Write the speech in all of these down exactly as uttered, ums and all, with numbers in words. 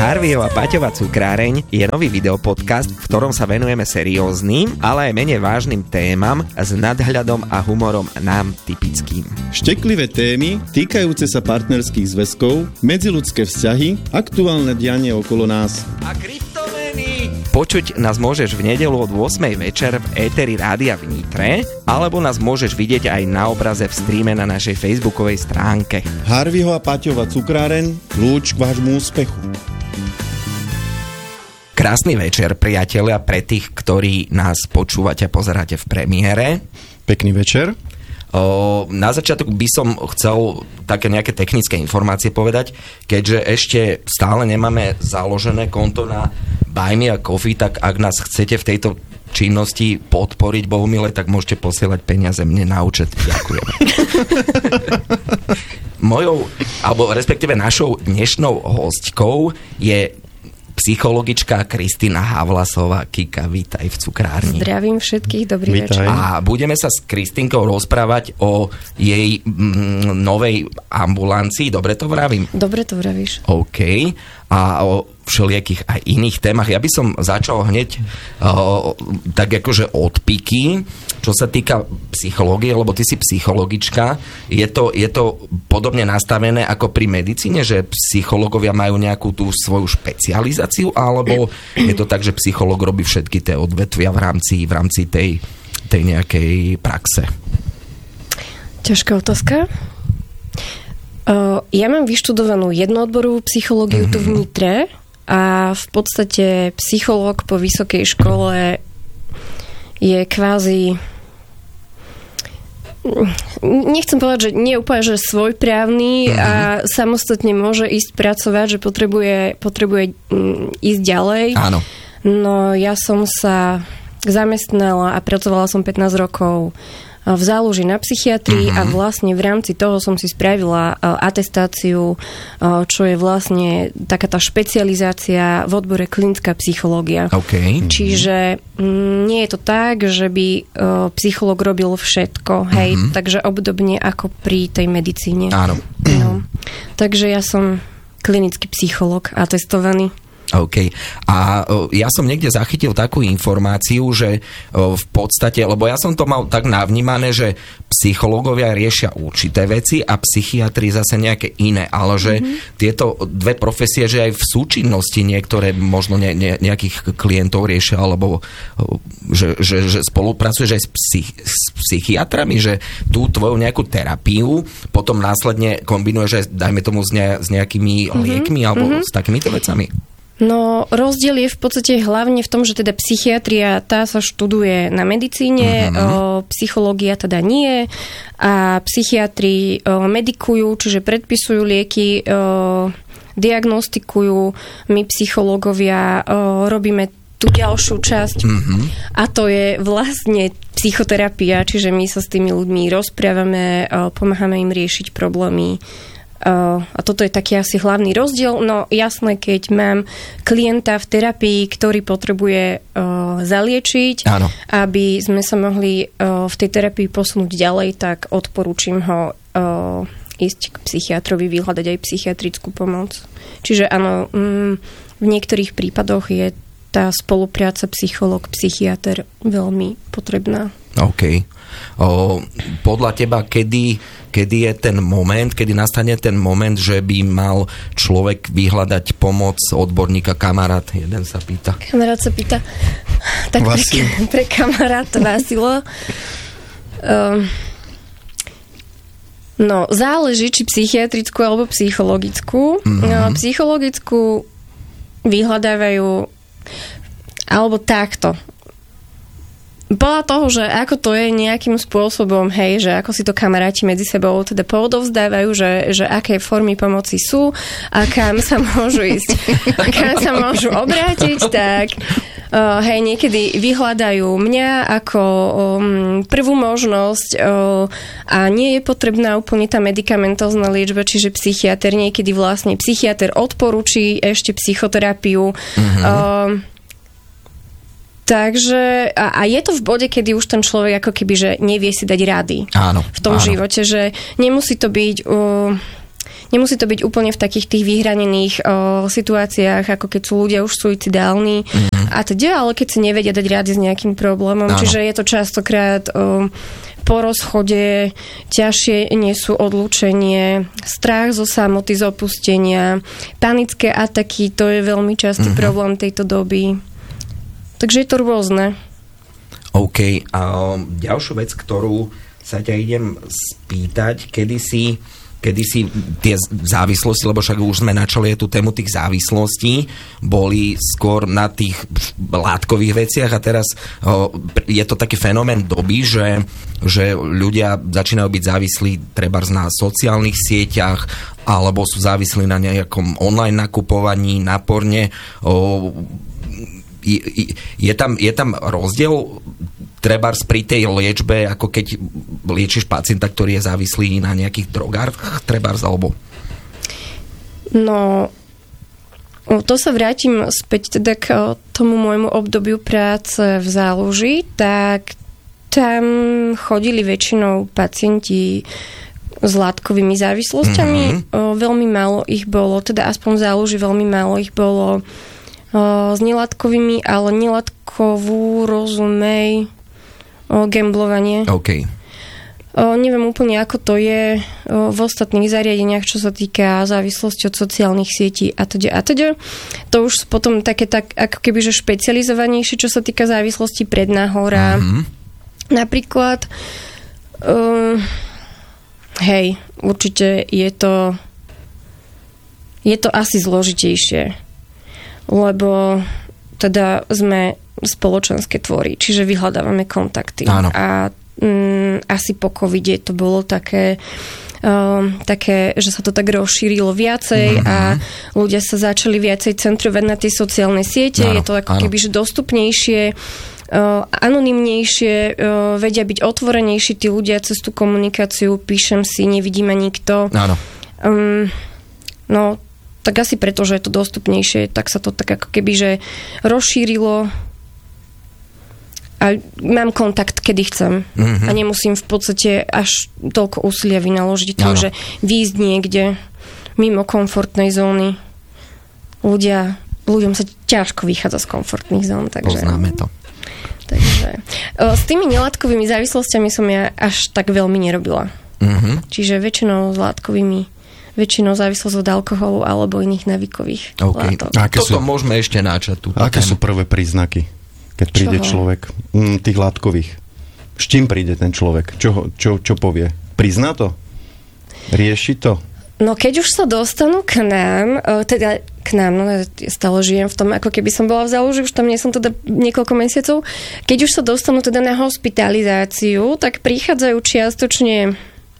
Harveyho a Paťova cukráreň je nový videopodcast, v ktorom sa venujeme serióznym, ale aj menej vážnym témam s nadhľadom a humorom nám typickým. Šteklivé témy týkajúce sa partnerských zväzkov, medziľudské vzťahy, aktuálne dianie okolo nás. A kryptomeny! Počuť nás môžeš v nedeľu od ôsmej večer v éteri Rádia v Nitre, alebo nás môžeš vidieť aj na obraze v streame na našej facebookovej stránke. Harveyho a Paťova cukráreň, kľúč k vášmu úspechu. Krásny večer, priatelia, pre tých, ktorí nás počúvate a pozeráte v premiére. Pekný večer. O, na začiatok by som chcel také nejaké technické informácie povedať, keďže ešte stále nemáme založené konto na Buy Me a Coffee, tak ak nás chcete v tejto činnosti podporiť, Bohumile, tak môžete posielať peniaze mne na účet. Ďakujem. Mojou, alebo respektíve našou dnešnou hostkou je psychologička Kristina Havlasová. Kika, vítaj v cukrárni. Zdravím všetkých, dobrý Vítaj. večer. A budeme sa s Kristinkou rozprávať o jej mm, novej ambulancii. Dobre to vravím? Dobre to vravíš. OK. A o všelijakých aj iných témach. Ja by som začal hneď uh, tak akože od piky, čo sa týka psychológie, lebo ty si psychologička. Je to, je to podobne nastavené ako pri medicíne, že psychológovia majú nejakú tú svoju špecializáciu, alebo je to tak, že psychológ robí všetky tie odvetvia v rámci, v rámci tej, tej nejakej praxe? Ťažká otázka. Uh, ja mám vyštudovanú jednoodborovú psychológiu mm-hmm. tu v Nitre a v podstate psychológ po vysokej škole je kvázi, nechcem povedať, že nie úplne, že svojprávny mm-hmm. a samostatne môže ísť pracovať, že potrebuje, potrebuje ísť ďalej. Áno. No ja som sa zamestnala a pracovala som pätnásť rokov v záloži na psychiatrii uh-huh. a vlastne v rámci toho som si spravila atestáciu, čo je vlastne taká tá špecializácia v odbore klinická psychológia. Okay. Čiže nie je to tak, že by psychológ robil všetko, hej, uh-huh. takže obdobne ako pri tej medicíne. Áno. No. Takže ja som klinický psychológ atestovaný. OK. A o, ja som niekde zachytil takú informáciu, že o, v podstate, lebo ja som to mal tak navnímané, že psychológovia riešia určité veci a psychiatri zase nejaké iné, ale že mm-hmm. tieto dve profesie, že aj v súčinnosti niektoré možno ne, ne, nejakých klientov riešia, alebo o, že, že, že spolupracuješ aj s, psych, s psychiatrami, že tú tvoju nejakú terapiu potom následne kombinuješ aj, dajme tomu, s, ne, s nejakými mm-hmm. liekmi alebo mm-hmm. s takýmito vecami? No, rozdiel je v podstate hlavne v tom, že teda psychiatria, tá sa študuje na medicíne, uh-huh. o, psychológia teda nie a psychiatri o, medikujú, čiže predpisujú lieky, o, diagnostikujú, my psychológovia o, robíme tú ďalšiu časť uh-huh. a to je vlastne psychoterapia, čiže my sa s tými ľuďmi rozprávame, o, pomáhame im riešiť problémy. Uh, a toto je taký asi hlavný rozdiel. No jasné, keď mám klienta v terapii, ktorý potrebuje uh, zaliečiť, áno. aby sme sa mohli uh, v tej terapii posunúť ďalej, tak odporúčim ho uh, ísť k psychiatrovi, vyhľadať aj psychiatrickú pomoc. Čiže áno, mm, v niektorých prípadoch je tá spolupráca psychológ-psychiater veľmi potrebná. OK. O, podľa teba, kedy, kedy je ten moment, kedy nastane ten moment, že by mal človek vyhľadať pomoc odborníka? Kamarát, jeden sa pýta. Kamarát sa pýta. Tak pre, pre kamaráta Vasilo. Um, no, záleží, či psychiatrickú alebo psychologickú. Mm-hmm. No, psychologickú vyhľadávajú alebo takto. Podľa toho, že ako to je nejakým spôsobom, hej, že ako si to kamaráti medzi sebou teda poodovzdávajú, že, že aké formy pomoci sú a kam sa môžu ísť, a kam sa môžu obrátiť, tak uh, hej, niekedy vyhľadajú mňa ako um, prvú možnosť uh, a nie je potrebná úplne tá medikamentózna liečba, čiže psychiater, niekedy vlastne psychiater odporúči ešte psychoterapiu. Mhm. Uh, Takže, a, a je to v bode, kedy už ten človek ako keby, že nevie si dať rady. Áno, v tom áno. živote, že nemusí to byť uh, Nemusí to byť úplne v takých tých vyhranených o, situáciách, ako keď sú ľudia už suicidálni mm-hmm. a teda, ale keď si nevedia dať rady s nejakým problémom. Áno. Čiže je to častokrát o, po rozchode, ťažšie nesú odlúčenie, strach zo samoty, z opustenia, panické ataky, to je veľmi častý mm-hmm. problém tejto doby. Takže je to rôzne. OK. A ďalšiu vec, ktorú sa ťa idem spýtať, kedy si kedy si tie závislosti, lebo však už sme načali tú tému tých závislostí, boli skôr na tých látkových veciach a teraz o, je to taký fenomén doby, že, že ľudia začínajú byť závislí trebárs na sociálnych sieťach alebo sú závislí na nejakom online nakupovaní, na porne. O, je, je, tam, je tam rozdiel trebárs pri tej liečbe, ako keď liečiš pacienta, ktorý je závislý na nejakých drogách, trebárs, alebo? No, to sa vrátim späť teda k tomu môjmu obdobiu práce v záloži, tak tam chodili väčšinou pacienti s látkovými závislosťami. Mm-hmm. Veľmi málo ich bolo, teda aspoň v záloži veľmi málo ich bolo s nelátkovými, ale nelátkovú, rozumej, O, gamblovanie. OK. O, neviem úplne, ako to je o, v ostatných zariadeniach, čo sa týka závislosti od sociálnych sietí a teda a teda. To už potom také tak, ako keby, že špecializovanejšie, čo sa týka závislosti prednahora. Mm-hmm. Napríklad um, hej, určite je to je to asi zložitejšie, lebo teda sme spoločenské tvory, čiže vyhľadávame kontakty. Áno. A mm, asi po covide to bolo také, um, také, že sa to tak rozšírilo viacej mm-hmm. a ľudia sa začali viacej centrovať na tie sociálne siete. Áno, je to ako áno. keby, že dostupnejšie, uh, anonymnejšie, uh, vedia byť otvorenejší tí ľudia cez tú komunikáciu. Píšem si, nevidí ma nikto. Áno. Um, no, tak asi preto, že je to dostupnejšie, tak sa to tak ako keby, že rozšírilo a mám kontakt, kedy chcem. Mm-hmm. A nemusím v podstate až toľko úsilia vynaložiť tým, že výjsť niekde mimo komfortnej zóny. Ľudia, ľuďom sa ťažko vychádza z komfortných zón. Takže, poznáme to. Takže, s tými nelátkovými závislostiami som ja až tak veľmi nerobila. Mm-hmm. Čiže väčšinou s látkovými, väčšinou závislosť od alkoholu alebo iných navykových okay. látok. Toto sú, môžeme ešte načať. Aké tému. Sú prvé príznaky, keď príde Čoho? človek m, tých látkových? S čím príde ten človek? Čo, čo, čo povie? Prizná to? Rieši to? No keď už sa dostanú k nám, teda k nám, no ja stále žijem v tom, ako keby som bola v záloži, už tam nie som teda niekoľko mesiacov, keď už sa dostanú teda na hospitalizáciu, tak prichádzajú čiastočne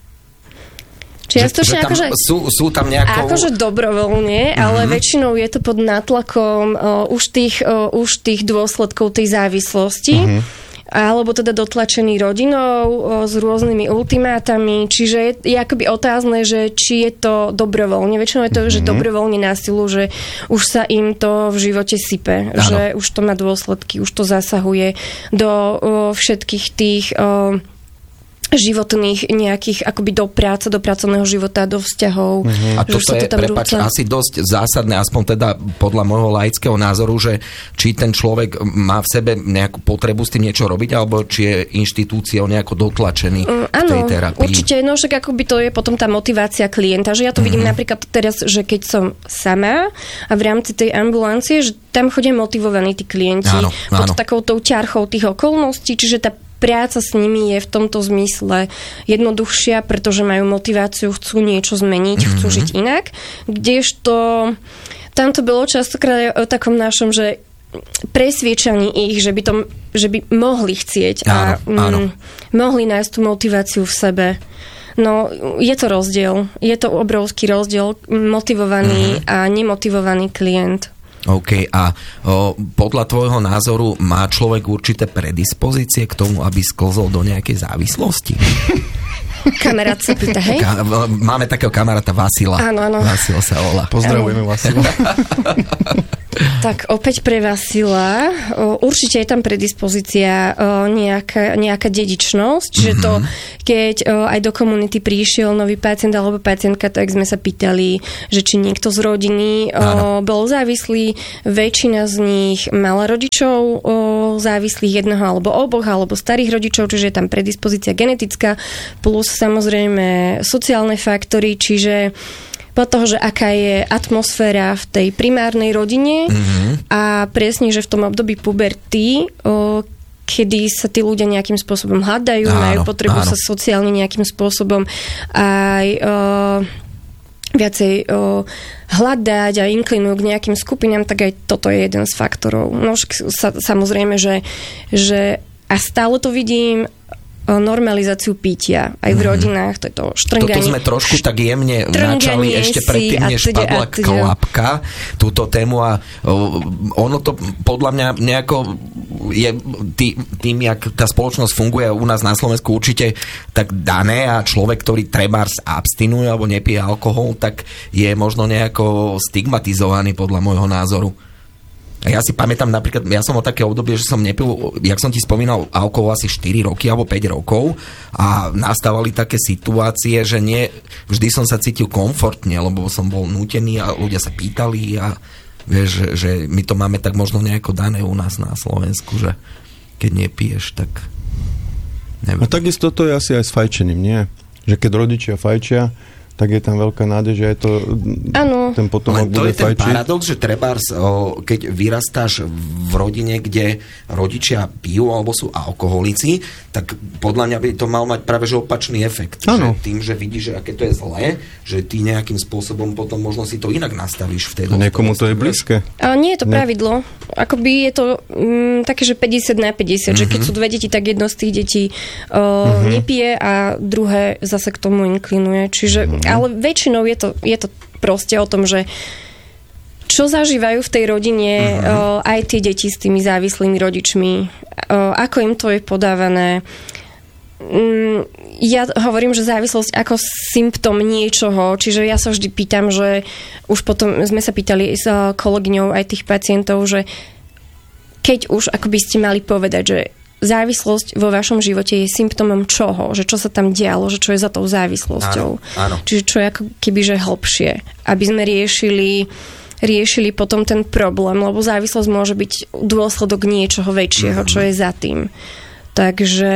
Čiastočne, že, že tam akože, sú, sú tam nejakou... Akože dobrovoľne, mm-hmm. ale väčšinou je to pod nátlakom uh, už, tých, uh, už tých dôsledkov tej závislosti. Mm-hmm. Alebo teda dotlačený rodinou uh, s rôznymi ultimátami. Čiže je, je akoby otázne, že či je to dobrovoľne. Väčšinou je to, mm-hmm. že dobrovoľne na silu, že už sa im to v živote sype. Áno. Že už to má dôsledky, už to zasahuje do uh, všetkých tých... Uh, životných nejakých, akoby do práce, do pracovného života, do vzťahov. Mm-hmm. A toto je, to prepáč, asi dosť zásadné, aspoň teda podľa môjho laického názoru, že či ten človek má v sebe nejakú potrebu s tým niečo robiť, alebo či je inštitúciou nejako dotlačený mm, v tej terapii. Áno, určite, no však akoby to je potom tá motivácia klienta, že ja to mm-hmm. vidím napríklad teraz, že keď som sama a v rámci tej ambulancie, že tam chodia motivovaní tí klienti áno, pod áno. takou tou ťarchou tých okolností, čiže tá práca s nimi je v tomto zmysle jednoduchšia, pretože majú motiváciu, chcú niečo zmeniť, mm-hmm. chcú žiť inak. Kdežto tam to bolo častokrát o takom našom, že presviečaní ich, že by, to, že by mohli chcieť a áno, áno. M, mohli nájsť tú motiváciu v sebe. No, je to rozdiel. Je to obrovský rozdiel motivovaný mm-hmm. a nemotivovaný klient. OK, a o, podľa tvojho názoru má človek určité predispozície k tomu, aby sklzol do nejakej závislosti? Kamarát sa pýta, hej? Ka- máme takého kamaráta Vasila. Áno, áno. Vasil sa volá. Pozdravujeme Vasila. Tak opäť pre Vasila, určite je tam predispozícia nejaká, nejaká dedičnosť, čiže to, keď aj do komunity prišiel nový pacient alebo pacientka, tak sme sa pýtali, že či niekto z rodiny Áno. bol závislý, väčšina z nich mala rodičov závislých, jedného alebo oboch, alebo starých rodičov, čiže je tam predispozícia genetická, plus samozrejme sociálne faktory, čiže podľa toho, že aká je atmosféra v tej primárnej rodine mm-hmm. a presne, že v tom období puberty, o, kedy sa tí ľudia nejakým spôsobom hľadajú, áno, majú potrebu áno. sa sociálne nejakým spôsobom aj o, viacej o, hľadať a inklinujú k nejakým skupinám, tak aj toto je jeden z faktorov. No sa, samozrejme, že, že a stále to vidím normalizáciu pitia aj v rodinách, to je to štrnganie. Toto sme trošku tak jemne načali ešte predtým, než teda, padla klapka túto tému a ono to podľa mňa nejako je tý, tým, jak tá spoločnosť funguje u nás na Slovensku určite tak dané a človek, ktorý trebárs abstinuje alebo nepije alkohol, tak je možno nejako stigmatizovaný podľa môjho názoru. Ja si pamätám napríklad, ja som o také obdobie, že som nepil, jak som ti spomínal, alkohol asi štyri roky alebo päť rokov a nastávali také situácie, že nie, vždy som sa cítil komfortne, lebo som bol nútený a ľudia sa pýtali a vieš, že, že my to máme tak možno nejako dané u nás na Slovensku, že keď nepiješ, tak neviem. A takisto to je asi aj s fajčením, nie? Že keď rodičia fajčia, tak je tam veľká nádej, že aj to ano. ten potomok bude fajčiť. To je ten paradox, že trebárs, keď vyrastáš v rodine, kde rodičia pijú alebo sú alkoholici, tak podľa mňa by to mal mať práve že opačný efekt. Že tým, že vidíš, že aké to je zlé, že ty nejakým spôsobom potom možno si to inak nastavíš v tej dospelosti. Niekomu to je blízke. Ale nie je to pravidlo. Akoby je to mm, také, že päťdesiat na päťdesiat, mm-hmm. že keď sú dve deti, tak jedno z tých detí uh, mm-hmm. nepije a druhé zase k tomu inklinuje. Čiže mm-hmm. ale väčšinou je to, je to proste o tom, že čo zažívajú v tej rodine uh-huh. uh, aj tie deti s tými závislými rodičmi, uh, ako im to je podávané. Um, ja hovorím, že závislosť ako symptóm niečoho, čiže ja sa vždy pýtam, že už potom sme sa pýtali s uh, kolegyňou aj tých pacientov, že keď už akoby ste mali povedať, že závislosť vo vašom živote je symptómom čoho? Že čo sa tam dialo? Že čo je za tou závislosťou? Áno, áno. Čiže čo je ako keby, že hlbšie. Aby sme riešili, riešili potom ten problém, lebo závislosť môže byť dôsledok niečoho väčšieho, mm-hmm. čo je za tým. Takže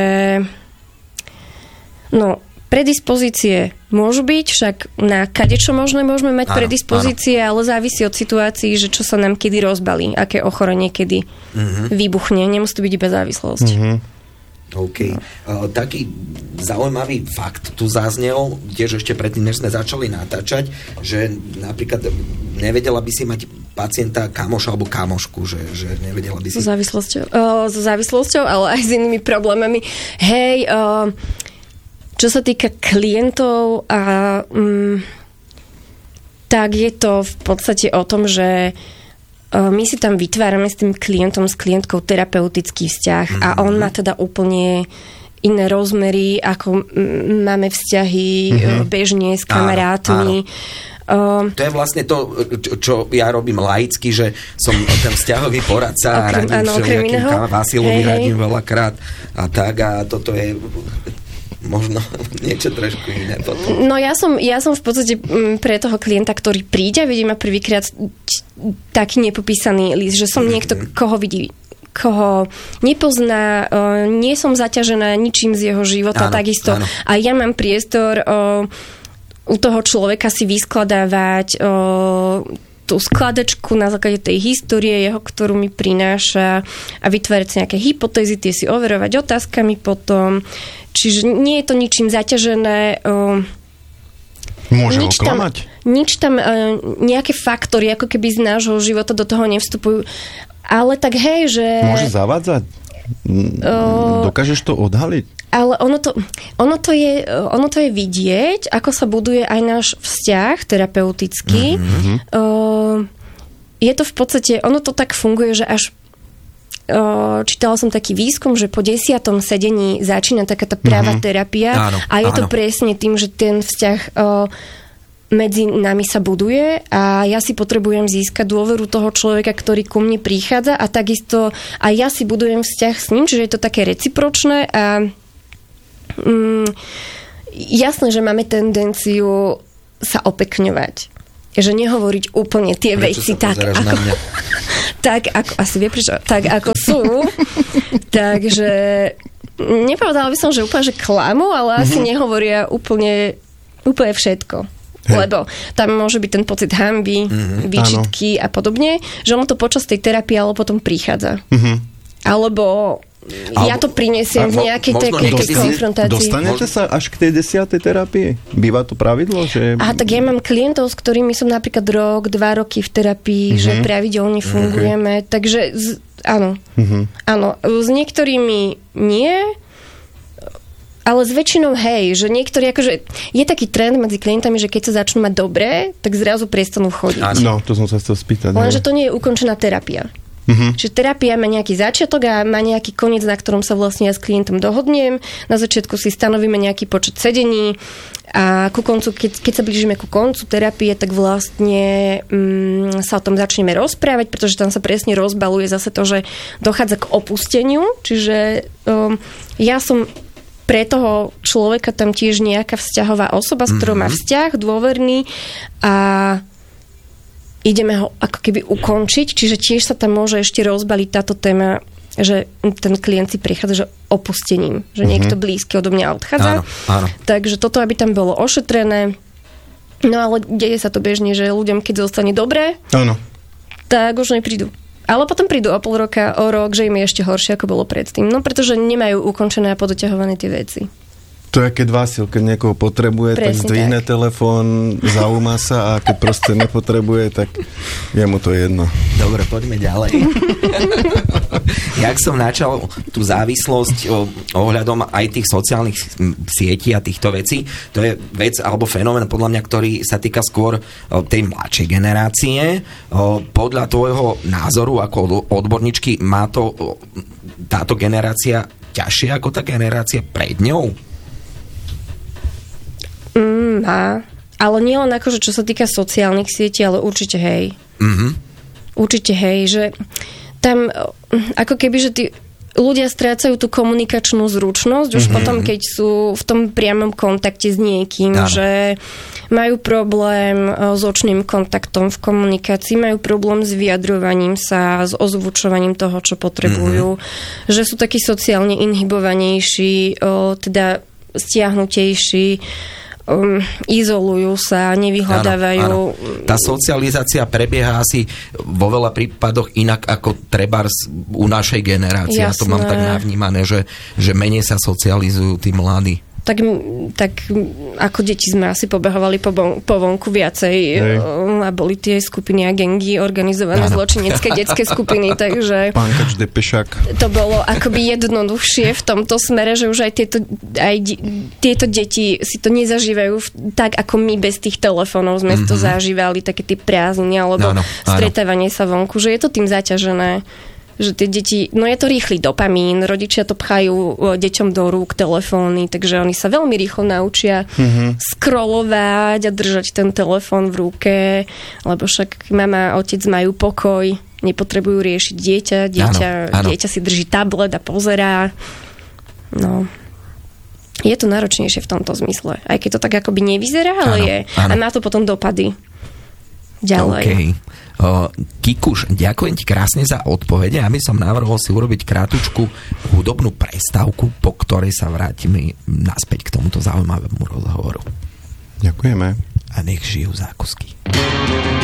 no, predispozície môžu byť, však na kadečo možné môžeme mať áno, predispozície, áno. ale závisí od situácií, že čo sa nám kedy rozbalí, aké ochorenie kedy mm-hmm. vybuchne. Nemusí to byť iba závislosť. Mm-hmm. OK. Uh, taký zaujímavý fakt tu zaznel, tiež ešte predtým, než sme začali natáčať, že napríklad nevedela by si mať pacienta kamoša alebo kamošku, že, že nevedela by si... So závislosťou, uh, so závislosťou, ale aj s inými problémami. Hej, uh, čo sa týka klientov, a, um, tak je to v podstate o tom, že uh, my si tam vytvárame s tým klientom, s klientkou terapeutický vzťah mm-hmm. a on má teda úplne iné rozmery, ako m- máme vzťahy mm-hmm. bežne s kamarátmi. Áno, áno. Um, to je vlastne to, čo, čo ja robím laicky, že som ten vzťahový poradca a radím všelijakým Vasilovi, radím veľakrát a tak a toto je... možno niečo trošku iné potom. No ja som, ja som v podstate pre toho klienta, ktorý príde a vidí ma prvýkrát taký nepopísaný list, že som mm-hmm. niekto, koho vidí, koho nepozná, nie som zaťažená ničím z jeho života, áno, takisto. Áno. A ja mám priestor o, u toho človeka si vyskladávať o, tú skladačku na základe tej histórie jeho, ktorú mi prináša a vytvárať si nejaké hypotézy, tie si overovať otázkami potom. Čiže nie je to ničím zaťažené. Môže nič oklamať? Tam, nič tam, nejaké faktory, ako keby z nášho života do toho nevstupujú. Ale tak hej, že... Môže zavádzať? Dokážeš to odhaliť? Ale ono to, ono, to je, ono to je vidieť, ako sa buduje aj náš vzťah terapeutický. Mm-hmm. Je to v podstate, ono to tak funguje, že až čítala som taký výskum, že po desiatom sedení začína taká tá práva mm-hmm. terapia áno, a je áno. to presne tým, že ten vzťah medzi nami sa buduje a ja si potrebujem získať dôveru toho človeka, ktorý ku mne prichádza a takisto aj ja si budujem vzťah s ním, čiže je to také recipročné a mm, jasné, že máme tendenciu sa opekňovať. Že nehovoriť úplne tie Prečo veci tak ako, tak ako asi vie prečo, tak ako sú. Takže nepovedala by som, že úplne, že klamu, ale mm-hmm. asi nehovoria úplne, úplne všetko. Hej. Lebo tam môže byť ten pocit hanby, mm-hmm. výčitky áno. a podobne, že ono to počas tej terapie ale potom prichádza. Mm-hmm. Alebo ja to prinesiem v nejakej takej konfrontácii. Dostanete sa až k tej desiatej terapii? Býva to pravidlo? Že... Aha, tak ja mám klientov, s ktorými som napríklad rok, dva roky v terapii, mm-hmm. že pravidelne fungujeme. Okay. Takže z, áno. Mm-hmm. Áno. S niektorými nie, ale s väčšinou hej, že niektorí akože je taký trend medzi klientami, že keď sa začnú mať dobré, tak zrazu prestanú chodiť. No, to som sa chcel spýtať. Lenže to nie je ukončená terapia. Uh-huh. Čiže terapia má nejaký začiatok a má nejaký koniec, na ktorom sa vlastne ja s klientom dohodnem. Na začiatku si stanovíme nejaký počet sedení a ku koncu, keď, keď sa blížime ku koncu terapie, tak vlastne mm, sa o tom začneme rozprávať, pretože tam sa presne rozbaluje zase to, že dochádza k opusteniu. Čiže um, ja som pre toho človeka tam tiež nejaká vzťahová osoba, s ktorou má vzťah, dôverný a ideme ho ako keby ukončiť, čiže tiež sa tam môže ešte rozbaliť táto téma, že ten klient si prichádza že opustením, že mm-hmm. niekto blízky odo mňa odchádza. Áno, áno. Takže toto, aby tam bolo ošetrené. No ale deje sa to bežne, že ľuďom, keď zostane dobré, áno. tak už neprídu. Ale potom prídu o pol roka, o rok, že im je ešte horšie, ako bolo predtým. No pretože nemajú ukončené a podoťahované tie veci. To je keď Vasil, keď niekoho potrebuje, presne tak zdvihne tak. Telefón, zaujíma sa a keď proste nepotrebuje, tak je mu to jedno. Dobre, poďme ďalej. Jak som načal tú závislosť o, ohľadom aj tých sociálnych sietí a týchto vecí, to je vec alebo fenomén podľa mňa, ktorý sa týka skôr o, tej mladšej generácie. O, podľa tvojho názoru ako odborníčky má to o, táto generácia ťažšie ako tá generácia pred ňou? Mm, má. Ale nie len akože čo sa týka sociálnych sietí, ale určite hej. Mm-hmm. Určite hej, že tam ako keby, že tí ľudia strácajú tú komunikačnú zručnosť už mm-hmm. potom, keď sú v tom priamom kontakte s niekým, áno. že majú problém s očným kontaktom v komunikácii, majú problém s vyjadrovaním sa, s ozvučovaním toho, čo potrebujú, mm-hmm. že sú takí sociálne inhibovanejší, teda stiahnutejší, Um, izolujú sa, nevyhľadávajú. Áno, áno. Tá socializácia prebieha asi vo veľa prípadoch inak ako trebárs u našej generácie. Ja to mám tak navnímané, že, že menej sa socializujú tí mladí. Tak, tak ako deti sme asi pobehovali po, bon, po vonku viacej Hej. a boli tie skupiny a gengy organizované ano. Zločinecké detské skupiny, takže Pánkač, Depešák. To bolo akoby jednoduchšie v tomto smere, že už aj tieto, aj tieto deti si to nezažívajú tak, ako my bez tých telefónov sme mm-hmm. to zažívali, také tie prázdniny alebo ano, ano. stretávanie sa vonku, že je to tým zaťažené. Že tie deti, no je to rýchly dopamín, rodičia to pchajú deťom do rúk telefóny, takže oni sa veľmi rýchlo naučia mm-hmm. scrollovať a držať ten telefón v ruke, lebo však mama a otec majú pokoj, nepotrebujú riešiť dieťa, dieťa, áno, áno. dieťa si drží tablet a pozerá. No, je to náročnejšie v tomto zmysle. Aj keď to tak akoby nevyzerá, ale áno, je. Áno. A má to potom dopady. Ďalej. Okay. Uh, Kikuš, ďakujem ti krásne za odpovede. Aby som navrhol si urobiť krátučku hudobnú prestávku, po ktorej sa vrátime naspäť k tomuto zaujímavému rozhovoru. Ďakujeme. A nech žijú zákusky.